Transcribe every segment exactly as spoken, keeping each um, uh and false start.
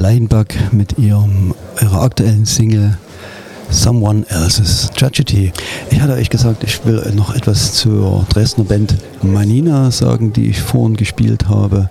Leinbach mit ihrem, ihrer aktuellen Single Someone Else's Tragedy. Ich hatte euch gesagt, ich will noch etwas zur Dresdner Band Manina sagen, die ich vorhin gespielt habe,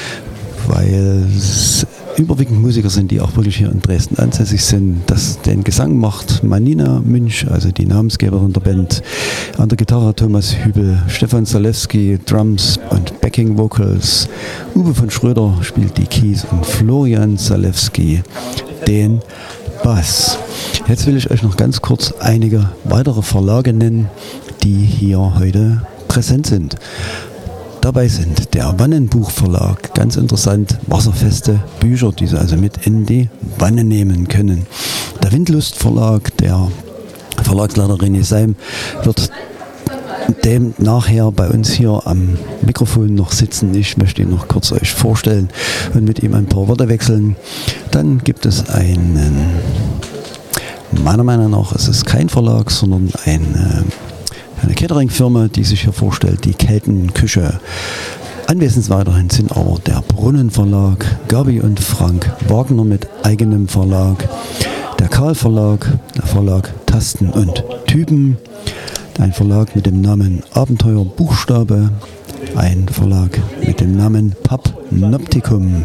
weil es überwiegend Musiker sind, die auch wirklich hier in Dresden ansässig sind. Das, den Gesang macht Manina Münch, also die Namensgeberin der Band. An der Gitarre Thomas Hübel, Stefan Zalewski, Drums und Backing Vocals. Uwe von Schröder spielt die Keys und Florian Zalewski den Bass. Jetzt will ich euch noch ganz kurz einige weitere Verlage nennen, die hier heute präsent sind. Dabei sind der Wannenbuchverlag, ganz interessant, wasserfeste Bücher, die Sie also mit in die Wanne nehmen können. Der Windlust Verlag, der Verlagsleiter René Seim, wird dem nachher bei uns hier am Mikrofon noch sitzen. Ich möchte ihn noch kurz euch vorstellen und mit ihm ein paar Worte wechseln. Dann gibt es einen, meiner Meinung nach ist es kein Verlag, sondern ein Eine Catering-Firma, die sich hier vorstellt, die Keltenküche. Anwesend weiterhin sind aber der Brunnenverlag, Gabi und Frank Wagner mit eigenem Verlag, der Karl Verlag, der Verlag Tasten und Typen, ein Verlag mit dem Namen Abenteuer Buchstabe, ein Verlag mit dem Namen Papnoptikum.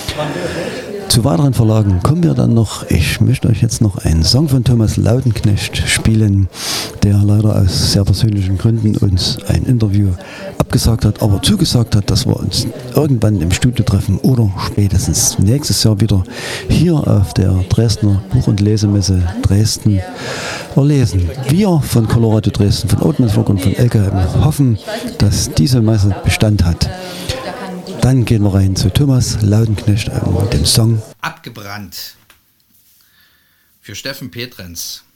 Zu weiteren Verlagen kommen wir dann noch. Ich möchte euch jetzt noch einen Song von Thomas Lautenknecht spielen, der leider aus sehr persönlichen Gründen uns ein Interview abgesagt hat, aber zugesagt hat, dass wir uns irgendwann im Studio treffen oder spätestens nächstes Jahr wieder hier auf der Dresdner Buch- und Lesemesse Dresden erlesen. Wir von Colorado Dresden, von Oatmansburg und von L K M hoffen, dass diese Messe Bestand hat. Dann gehen wir rein zu Thomas Lautenknecht mit dem Song Abgebrannt für Steffen Petrenz.